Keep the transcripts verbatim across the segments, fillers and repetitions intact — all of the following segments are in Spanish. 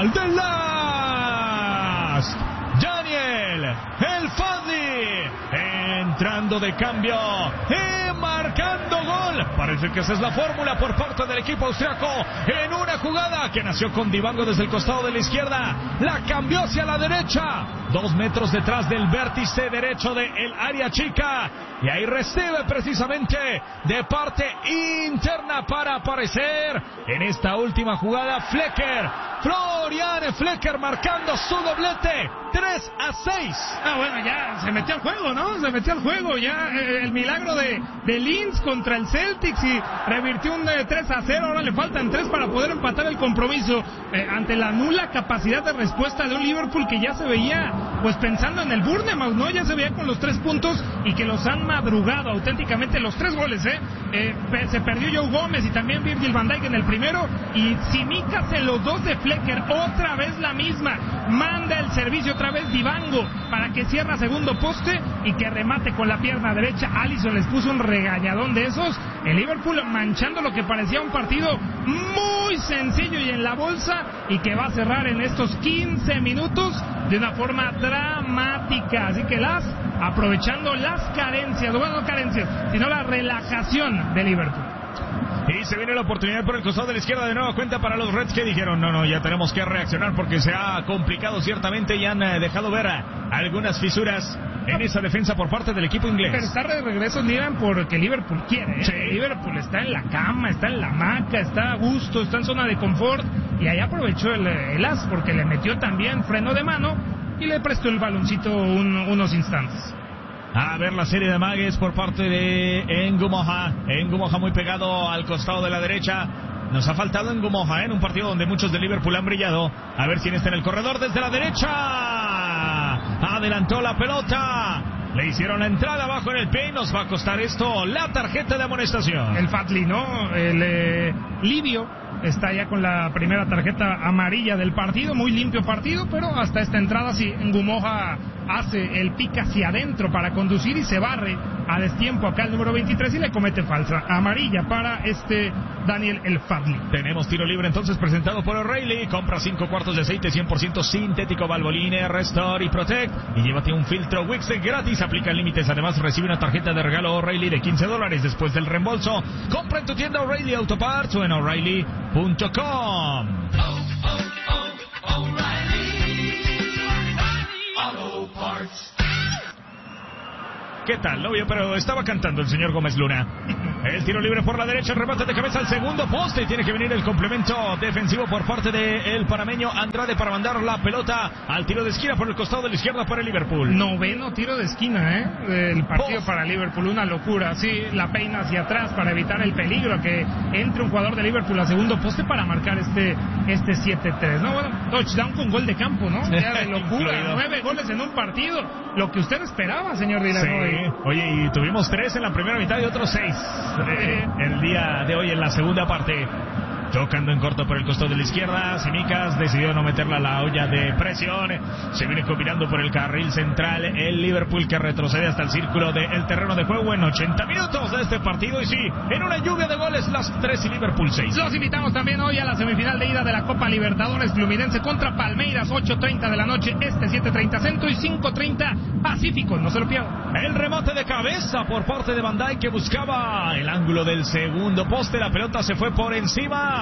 final del Lask. Daniel El Fadli entrando de cambio y marcando gol. Parece que esa es la fórmula por parte del equipo austriaco en una jugada que nació con Divango desde el costado de la izquierda. La cambió hacia la derecha, dos metros detrás del vértice derecho del área chica. Y ahí recibe precisamente de parte interna para aparecer en esta última jugada Flecker. Florian Flecker marcando su doblete. tres a seis. Ah, bueno, ya se metió al juego, ¿no? Se metió al juego. Ya eh, el milagro de, de Linz contra el Celtics y revirtió un eh, tres a cero. Ahora le faltan tres para poder empatar el compromiso eh, ante la nula capacidad de respuesta de un Liverpool que ya se veía, pues pensando en el Bournemouth, ¿no? Ya se veía con los tres puntos y que los han madrugado auténticamente los tres goles, ¿eh? eh se perdió Joe Gómez y también Virgil van Dijk en el primero y Tsimikas en los dos de Flecker. Otra vez la misma. Manda el servicio otra vez Divango para que cierra segundo poste y que remate con la pierna derecha. Alisson les puso un regañadón de esos. El Liverpool manchando lo que parecía un partido muy sencillo y en la bolsa y que va a cerrar en estos quince minutos de una forma dramática. Así que las aprovechando las carencias, bueno, no carencias, sino la relajación de Liverpool. Y se viene la oportunidad por el costado de la izquierda de nueva cuenta para los Reds, que dijeron, no, no, ya tenemos que reaccionar porque se ha complicado ciertamente y han eh, dejado ver algunas fisuras en esa defensa por parte del equipo inglés. Pero está de regreso Niran porque Liverpool quiere, ¿eh? Sí. Liverpool está en la cama, está en la hamaca, está a gusto, está en zona de confort y ahí aprovechó el, el as porque le metió también freno de mano y le prestó el baloncito un, unos instantes. A ver la serie de magues por parte de Ngumoha. Ngumoha muy pegado al costado de la derecha. Nos ha faltado Ngumoha, ¿eh? En un partido donde muchos de Liverpool han brillado. A ver quién está en el corredor desde la derecha. Adelantó la pelota. Le hicieron la entrada abajo en el pie y nos va a costar esto la tarjeta de amonestación. El Fadli, ¿no? El eh, Livio está ya con la primera tarjeta amarilla del partido. Muy limpio partido, pero hasta esta entrada sí, Ngumoha hace el pique hacia adentro para conducir y se barre a destiempo acá el número veintitrés y le comete falsa amarilla para este Daniel El Fadli. Tenemos tiro libre entonces presentado por O'Reilly. Compra cinco cuartos de aceite cien por ciento sintético Valvoline, Restore y Protect y llévate un filtro Wix gratis. Aplica límites, además recibe una tarjeta de regalo O'Reilly de quince dólares después del reembolso. Compra en tu tienda O'Reilly Auto Parts o en O'Reilly punto com. Oh, oh, oh, O'Reilly Auto Parts. ¿Qué tal? No vio, pero estaba cantando el señor Gómez Luna. El tiro libre por la derecha, el remate de cabeza al segundo poste y tiene que venir el complemento defensivo por parte del panameño Andrade para mandar la pelota al tiro de esquina por el costado de la izquierda para el Liverpool. Noveno tiro de esquina, ¿eh? El partido Post. Para Liverpool, una locura. Sí, la peina hacia atrás para evitar el peligro que entre un jugador de Liverpool a segundo poste para marcar este este siete tres. No, bueno, touchdown con gol de campo, ¿no? Ya de locura. Nueve goles en un partido. Lo que usted esperaba, señor Villarreal. Sí. Oye, y tuvimos tres en la primera mitad y otros seis eh, el día de hoy en la segunda parte. Tocando en corto por el costado de la izquierda, Tsimikas decidió no meterla a la olla de presión. Se viene combinando por el carril central el Liverpool, que retrocede hasta el círculo del terreno de juego en ochenta minutos de este partido. Y sí, en una lluvia de goles, las tres y Liverpool seis. Los invitamos también hoy a la semifinal de ida de la Copa Libertadores, Fluminense contra Palmeiras, ocho treinta de la noche, este siete treinta centro y cinco treinta Pacífico, no se lo pierdan. El remate de cabeza por parte de Van Dijk, que buscaba el ángulo del segundo poste. La pelota se fue por encima,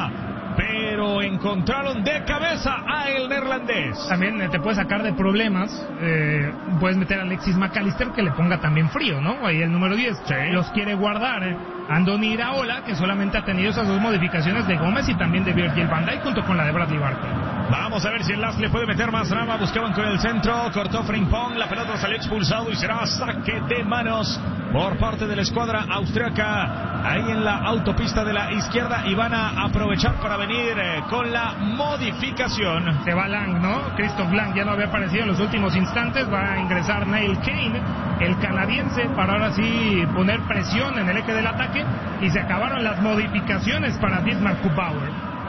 pero encontraron de cabeza a el neerlandés. También te puede sacar de problemas. eh, Puedes meter a Alexis McAllister, que le ponga también frío, ¿no? Ahí el número diez, sí. Los quiere guardar eh. Andoni Iraola, que solamente ha tenido esas dos modificaciones de Gómez y también de Virgil van Dijk, junto con la de Bradley Barkley. Vamos a ver si el Lask le puede meter más drama. Buscaban con el centro, cortó Frimpong, la pelota salió expulsado y será saque de manos por parte de la escuadra austriaca. Ahí en la autopista de la izquierda, y van a aprovechar para venir eh, con la modificación. Se va Lang, ¿no? Christoph Lang ya no había aparecido en los últimos instantes. Va a ingresar Neil Kane, el canadiense, para ahora sí poner presión en el eje del ataque. Y se acabaron las modificaciones para Dietmar Kubauer.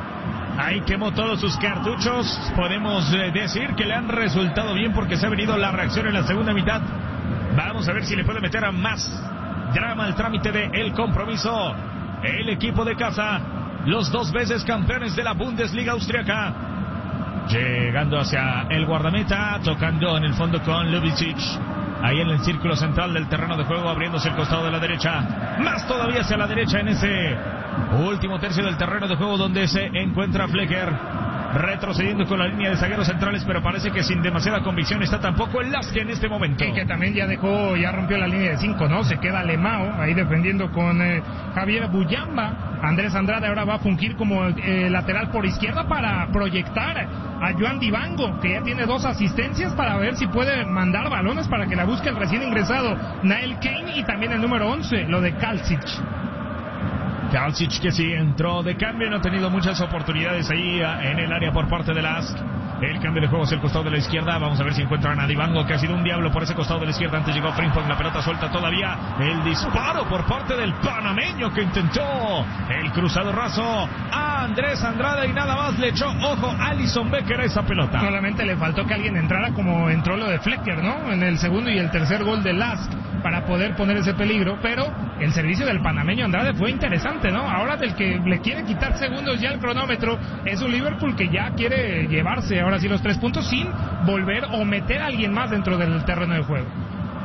Ahí quemó todos sus cartuchos. Podemos eh, decir que le han resultado bien porque se ha venido la reacción en la segunda mitad. Vamos a ver si le puede meter a más drama al trámite del compromiso el equipo de casa, los dos veces campeones de la Bundesliga austriaca. llegando hacia el guardameta, tocando en el fondo con Ljubicic. Ahí en el círculo central del terreno de juego, abriéndose el costado de la derecha. Más todavía hacia la derecha en ese último tercio del terreno de juego donde se encuentra Flecker. Retrocediendo con la línea de zagueros centrales, pero parece que sin demasiada convicción está tampoco el Lask en este momento. Y que también ya dejó, ya rompió la línea de cinco, ¿no? Se queda Lemao ahí defendiendo con eh, Javier Buyamba. Andrés Andrade ahora va a fungir como eh, lateral por izquierda para proyectar a Joan Dibango, que ya tiene dos asistencias para ver si puede mandar balones para que la busque el recién ingresado Nael Kane, y también el número once, lo de Kalsic. Kalsic, que sí entró de cambio, no ha tenido muchas oportunidades ahí en el área por parte de Lask. El cambio de juego es el costado de la izquierda. Vamos a ver si encuentran a Dibango, que ha sido un diablo por ese costado de la izquierda. Antes llegó Frimpong, la pelota suelta todavía. El disparo por parte del panameño, que intentó el cruzado raso a Andrés Andrade y nada más le echó ojo a Alison Becker a esa pelota. Solamente le faltó que alguien entrara como entró lo de Flecker, ¿no? En el segundo y el tercer gol de Lask, para poder poner ese peligro, pero el servicio del panameño Andrade fue interesante, ¿no? Ahora del que le quiere quitar segundos ya el cronómetro es un Liverpool que ya quiere llevarse ahora sí los tres puntos sin volver o meter a alguien más dentro del terreno de juego.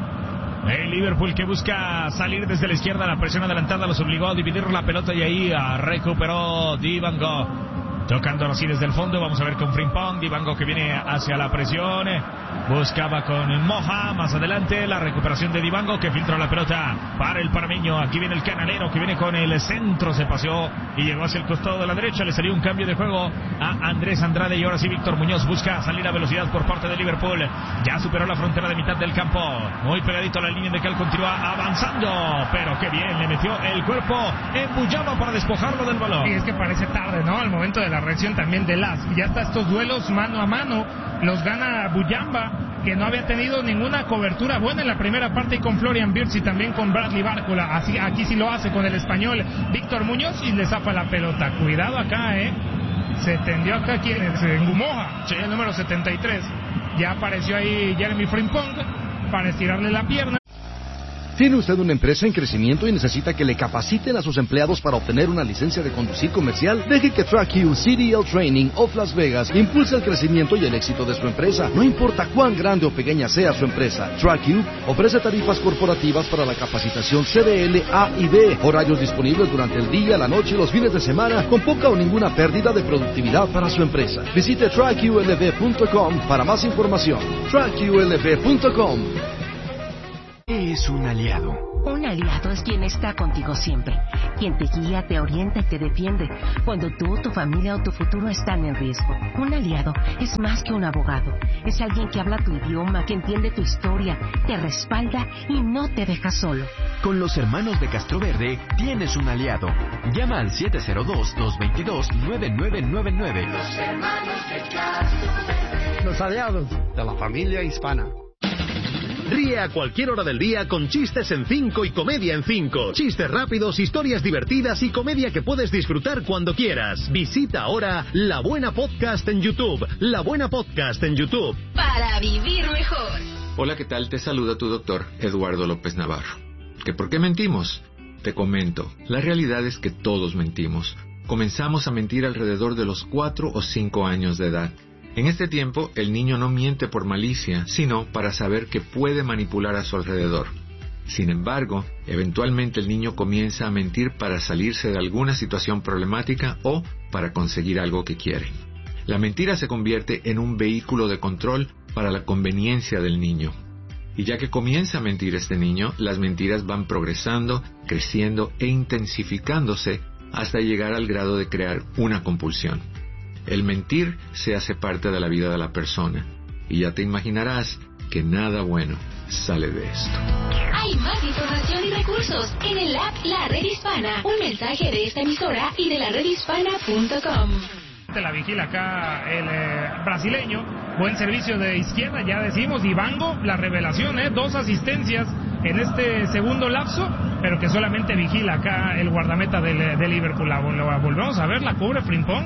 El Liverpool que busca salir desde la izquierda, la presión adelantada los obligó a dividir la pelota y ahí recuperó Dibango. Tocando así desde el fondo, vamos a ver con Frimpong, Dibango que viene hacia la presión, buscaba con Moja, más adelante la recuperación de Dibango que filtra la pelota para el panameño. Aquí viene el canalero que viene con el centro, se paseó y llegó hacia el costado de la derecha, le salió un cambio de juego a Andrés Andrade y ahora sí Víctor Muñoz busca salir a velocidad por parte de Liverpool, ya superó la frontera de mitad del campo, muy pegadito a la línea de que él continúa avanzando, pero qué bien, le metió el cuerpo en Buyamba para despojarlo del balón. Y es que parece tarde, ¿no? Al momento de la reacción también de Lask, ya está estos duelos mano a mano, los gana Buyamba, que no había tenido ninguna cobertura buena en la primera parte, y con Florian Wirtz y también con Bradley Bárcola. Así, aquí sí lo hace con el español Víctor Muñoz y le zapa la pelota. Cuidado acá, eh. Se tendió acá, ¿quién es? Ngumoja, sí, el número setenta y tres. Ya apareció ahí Jeremy Frimpong para estirarle la pierna. ¿Tiene usted una empresa en crecimiento y necesita que le capaciten a sus empleados para obtener una licencia de conducir comercial? Deje que TrackU C D L Training of Las Vegas impulse el crecimiento y el éxito de su empresa. No importa cuán grande o pequeña sea su empresa, TrackU ofrece tarifas corporativas para la capacitación C D L A y B, horarios disponibles durante el día, la noche y los fines de semana, con poca o ninguna pérdida de productividad para su empresa. Visite track U L V punto com para más información. track U L V punto com. ¿Qué es un aliado? Un aliado es quien está contigo siempre, quien te guía, te orienta y te defiende cuando tú, tu familia o tu futuro están en riesgo. Un aliado es más que un abogado, es alguien que habla tu idioma, que entiende tu historia, te respalda y no te deja solo. Con los hermanos de Castroverde tienes un aliado. Llama al siete cero dos, dos dos dos, nueve nueve nueve nueve. Los hermanos de Castroverde. Los aliados de la familia hispana. Ríe a cualquier hora del día con Chistes en cinco y Comedia en cinco. Chistes rápidos, historias divertidas y comedia que puedes disfrutar cuando quieras. Visita ahora La Buena Podcast en YouTube. La Buena Podcast en YouTube. Para vivir mejor. Hola, ¿qué tal? Te saluda tu doctor, Eduardo López Navarro. ¿Que por qué mentimos? Te comento. La realidad es que todos mentimos. Comenzamos a mentir alrededor de los cuatro o cinco años de edad. En este tiempo, el niño no miente por malicia, sino para saber que puede manipular a su alrededor. Sin embargo, eventualmente el niño comienza a mentir para salirse de alguna situación problemática o para conseguir algo que quiere. La mentira se convierte en un vehículo de control para la conveniencia del niño. Y ya que comienza a mentir este niño, las mentiras van progresando, creciendo e intensificándose hasta llegar al grado de crear una compulsión. El mentir se hace parte de la vida de la persona, y ya te imaginarás que nada bueno sale de esto. Hay más información y recursos en el app La Red Hispana. Un mensaje de esta emisora y de la red hispana punto com. La vigila acá el eh, brasileño, buen servicio de izquierda, ya decimos, Dibango, la revelación, eh, dos asistencias en este segundo lapso, pero que solamente vigila acá el guardameta del, de Liverpool. La, la volvemos a ver, la cubre Frimpong.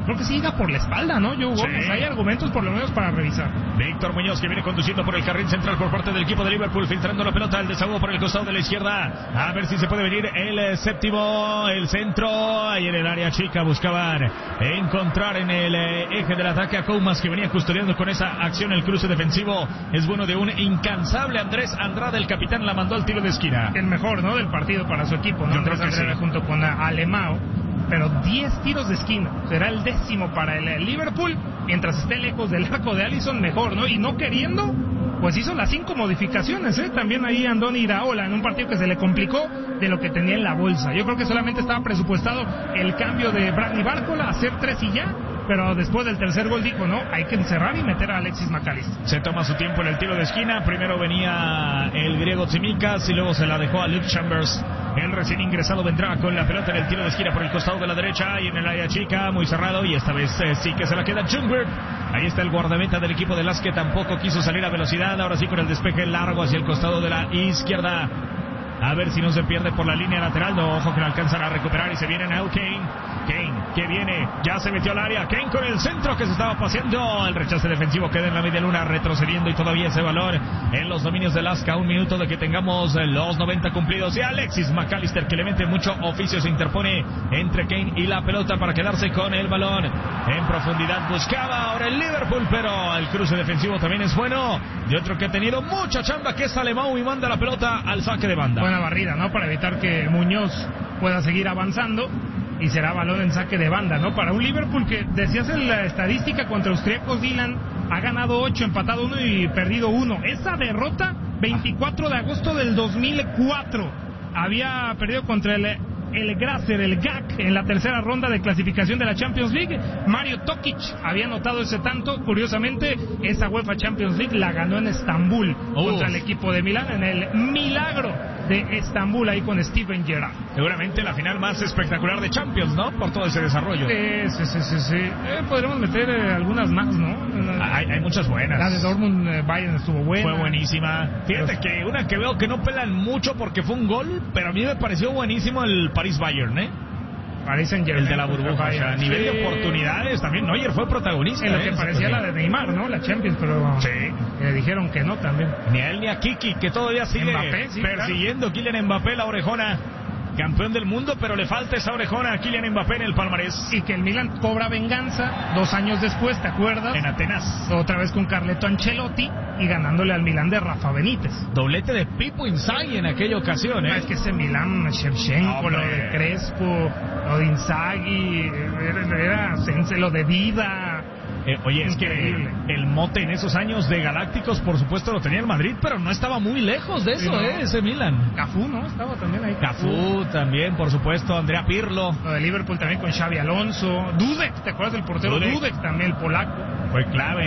creo que sí llega por la espalda, ¿no? Joe Gómez, sí. Hay argumentos por lo menos para revisar. Víctor Muñoz, que viene conduciendo por el carril central por parte del equipo de Liverpool, filtrando la pelota, el desahogo por el costado de la izquierda, a ver si se puede venir el séptimo, el centro, ahí en el área chica buscaban encontrar en el eje del ataque a Koumas, que venía custodiando con esa acción el cruce defensivo, es bueno de un incansable Andrés Andrade, el capitán, la mandó al tiro de esquina. El mejor, ¿no?, del partido para su equipo, ¿no? Yo Andrés creo que Andrade, sí. Junto con Alemão, pero diez tiros de esquina, será el décimo para el Liverpool, mientras esté lejos del arco de Alisson, mejor, ¿no? Y no queriendo, pues hizo las cinco modificaciones, ¿eh? También ahí Andoni Iraola, en un partido que se le complicó de lo que tenía en la bolsa. Yo creo que solamente estaba presupuestado el cambio de Bradley Barcola, hacer tres y ya, pero después del tercer gol dijo, no, hay que encerrar y meter a Alexis McAllister. Se toma su tiempo en el tiro de esquina, primero venía el griego Tsimikas y luego se la dejó a Luke Chambers. El recién ingresado vendrá con la pelota en el tiro de esquina por el costado de la derecha y en el área chica, muy cerrado, y esta vez eh, sí que se la queda Ljungberg. Ahí está el guardameta del equipo de Las, que tampoco quiso salir a velocidad, ahora sí con el despeje largo hacia el costado de la izquierda. A ver si no se pierde por la línea lateral. No, ojo que no alcanzan a recuperar y se viene Now Kane. Kane, que viene, ya se metió al área. Kane con el centro que se estaba paseando. El rechace defensivo queda en la media luna, retrocediendo y todavía ese valor en los dominios de Laska. Un minuto de que tengamos los noventa cumplidos. Y Alexis McAllister, que le mete mucho oficio, se interpone entre Kane y la pelota para quedarse con el balón. En profundidad buscaba ahora el Liverpool, pero el cruce defensivo también es bueno. Y otro que ha tenido mucha chamba, que es Alemão, y manda la pelota al saque de banda. Buena barrida, ¿no? Para evitar que Muñoz pueda seguir avanzando, y será balón en saque de banda, ¿no? Para un Liverpool que, decías en la estadística contra austríacos, Dylan, ha ganado ocho, empatado uno y perdido uno. Esa derrota, veinticuatro de agosto del dos mil cuatro. Había perdido contra el, el Grazer, el G A C, en la tercera ronda de clasificación de la Champions League. Mario Tokic había anotado ese tanto. Curiosamente, esa UEFA Champions League la ganó en Estambul, Uf. contra el equipo de Milán, en el Milagro de Estambul, ahí con Steven Gerrard. Seguramente la final más espectacular de Champions, ¿no? Por todo ese desarrollo. Sí, sí, sí, sí, sí. Eh, podremos meter eh, algunas más, ¿no? Hay, hay muchas buenas. La de Dortmund eh, Bayern estuvo buena. Fue buenísima. Fíjate Pero... que una que veo que no pelan mucho porque fue un gol, pero a mí me pareció buenísimo el París Bayern, ¿eh? París en el de la burbuja, o sea, a nivel sí. de oportunidades también. Neuer fue protagonista. En lo que ¿eh? parecía la de Neymar, ¿no? La Champions, pero sí. le dijeron que no también. Ni a él ni a Kiki, que todavía sigue Mbappé, sí, persiguiendo claro. Kylian Mbappé, la orejona. Campeón del mundo, pero le falta esa orejona a Kylian Mbappé en el palmarés. Y que el Milan cobra venganza dos años después, ¿te acuerdas? En Atenas. Otra vez con Carleto Ancelotti y ganándole al Milan de Rafa Benítez. Doblete de Pipo Inzaghi en aquella ocasión, ¿eh? No, es que ese Milan, Shevchenko, no, lo de Crespo, lo de Inzaghi, era, era sense, lo de Vida. Eh, oye, es Increíble. que el mote en esos años de Galácticos, por supuesto, lo tenía el Madrid, pero no estaba muy lejos de eso, sí, no. ¿eh? Ese Milan. Cafú, ¿no? Estaba también ahí. Cafú, Cafú también, por supuesto. Andrea Pirlo. Lo de Liverpool también con Xavi Alonso. Dudek, ¿te acuerdas del portero? Dudek, Dudek también, el polaco. Fue clave.